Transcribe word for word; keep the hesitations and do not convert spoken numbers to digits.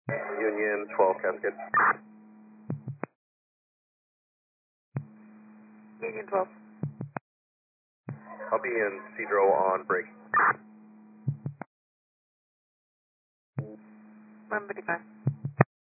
Union twelve Cascade. Union twelve. I'll be in Cedro on break. one fifty-five.